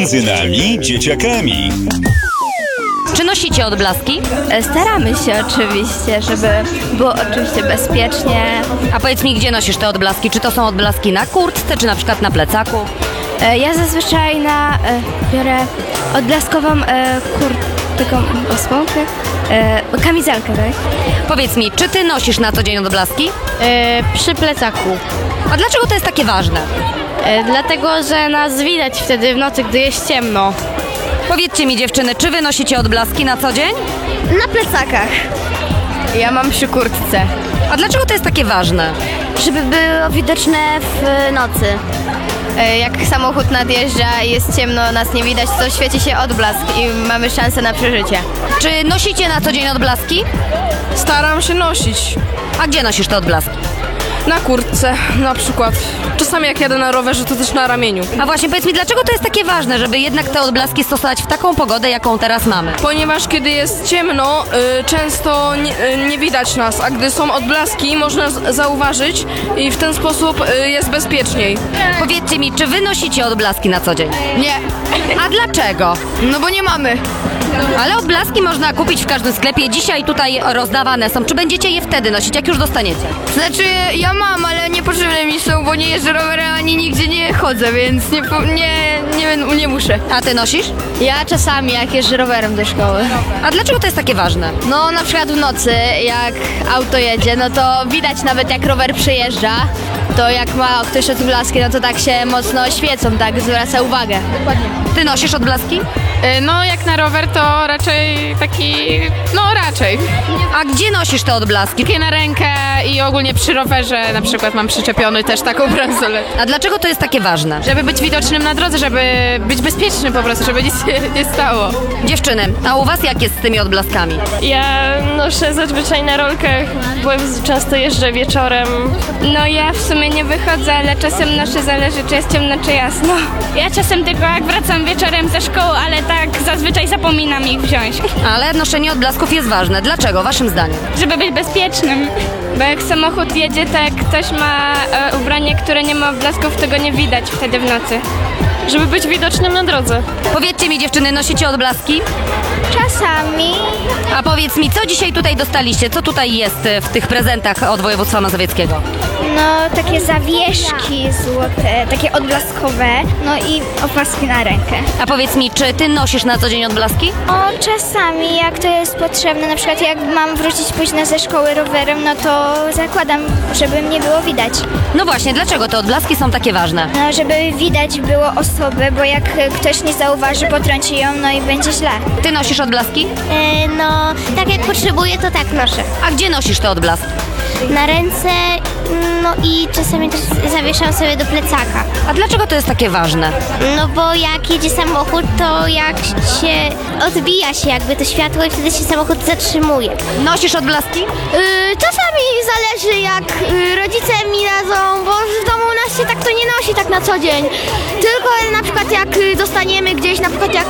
kuzynami, dzieciakami. Czy nosicie odblaski? Staramy się oczywiście, żeby było oczywiście bezpiecznie. A powiedz mi, gdzie nosisz te odblaski? Czy to są odblaski na kurtce, czy na przykład na plecaku? Ja zazwyczaj biorę odblaskową taką osłonkę, kamizelkę, tak? Powiedz mi, czy ty nosisz na co dzień odblaski? Przy plecaku. A dlaczego to jest takie ważne? Dlatego, że nas widać wtedy w nocy, gdy jest ciemno. Powiedzcie mi, dziewczyny, czy wy nosicie odblaski na co dzień? Na plecakach. Ja mam przy kurtce. A dlaczego to jest takie ważne? Żeby było widoczne w nocy. Jak samochód nadjeżdża i jest ciemno, nas nie widać, to świeci się odblask i mamy szansę na przeżycie. Czy nosicie na co dzień odblaski? Staram się nosić. A gdzie nosisz te odblaski? Na kurtce na przykład. Czasami jak jadę na rowerze, to też na ramieniu. A właśnie, powiedz mi, dlaczego to jest takie ważne, żeby jednak te odblaski stosować w taką pogodę, jaką teraz mamy? Ponieważ kiedy jest ciemno, często nie widać nas, a gdy są odblaski, można zauważyć i w ten sposób jest bezpieczniej. Powiedzcie mi, czy wy nosicie odblaski na co dzień? Nie, A dlaczego? no bo nie mamy. Ale odblaski można kupić w każdym sklepie. Dzisiaj tutaj rozdawane są. Czy będziecie je wtedy nosić, jak już dostaniecie? Znaczy, ja mam, ale niepotrzebne mi są, bo nie jeżdżę rowerem ani nigdzie nie chodzę, więc nie muszę. A ty nosisz? Ja czasami, jak jeżdżę rowerem do szkoły. A dlaczego to jest takie ważne? No, na przykład w nocy, jak auto jedzie, no to widać nawet jak rower przejeżdża, to jak ma ktoś odblaski, no to tak się mocno świecą, tak zwraca uwagę. Dokładnie. Ty nosisz odblaski? No jak na rower to raczej raczej. A gdzie nosisz te odblaski? Takie na rękę i ogólnie przy rowerze na przykład mam przyczepiony też taką bransoletę. A dlaczego to jest takie ważne? Żeby być widocznym na drodze, żeby być bezpiecznym po prostu, żeby nic się nie stało. Dziewczyny, a u was jak jest z tymi odblaskami? Ja noszę zazwyczaj na rolkach, bo często jeżdżę wieczorem. No ja w sumie nie wychodzę, ale czasem noszę, zależy czy jest ciemno czy jasno. Ja czasem tylko jak wracam wieczorem ze szkoły, ale tak zazwyczaj zapominam ich wziąć. Ale noszenie odblasków jest ważne. Dlaczego, waszym zdaniem? Żeby być bezpiecznym. Bo jak samochód jedzie, to jak ktoś ma ubranie, które nie ma odblasków, to go nie widać wtedy w nocy. Żeby być widocznym na drodze. Powiedzcie mi, dziewczyny, nosicie odblaski? Czasami. A powiedz mi, co dzisiaj tutaj dostaliście? Co tutaj jest w tych prezentach od województwa mazowieckiego? No takie zawieszki złote, takie odblaskowe, no i opaski na rękę. A powiedz mi, czy ty nosisz na co dzień odblaski? O, czasami jak to jest potrzebne, na przykład jak mam wrócić późno ze szkoły rowerem, no to zakładam, żeby mnie było widać. No właśnie, dlaczego te odblaski są takie ważne? No, żeby widać było osobę, bo jak ktoś nie zauważy, potrąci ją, no i będzie źle. Ty nosisz odblaski? No, tak jak potrzebuję, to tak noszę. A gdzie nosisz te odblaski? Na ręce, no i czasami też zawieszam sobie do plecaka. A dlaczego to jest takie ważne? No bo jak jedzie samochód, to jak się odbija się jakby to światło i wtedy się samochód zatrzymuje. Nosisz odblaski? Czasami zależy jak rodzice mi dadzą, bo w domu u nas się tak to nie nosi tak na co dzień. Tylko na przykład jak dostaniemy gdzieś, na przykład jak